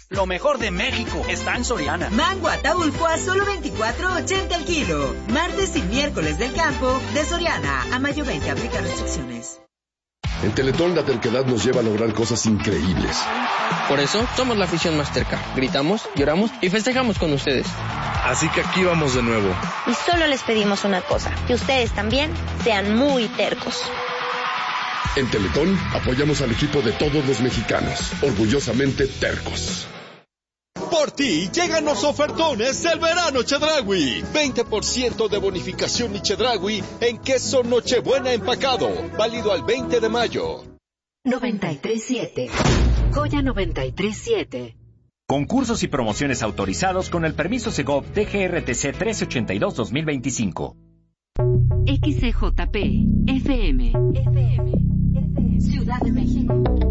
Lo mejor de México está en Soriana. Mango Ataulfo a solo $24.80 el kilo. Martes y miércoles del campo de Soriana. A mayo 20 aplica restricciones. En Teletón la terquedad nos lleva a lograr cosas increíbles. Por eso somos la afición más terca. Gritamos, lloramos y festejamos con ustedes. Así que aquí vamos de nuevo. Y solo les pedimos una cosa, que ustedes también sean muy tercos. En Teletón apoyamos al equipo de todos los mexicanos. Orgullosamente tercos. Por ti llegan los ofertones del verano Chedraui. 20% de bonificación y Chedraui en queso Nochebuena empacado. Válido al 20 de mayo. 93.7. Joya 93.7. Concursos y promociones autorizados con el permiso Segov DGRTC 1382-2025. XCJP FM. Ciudad de México.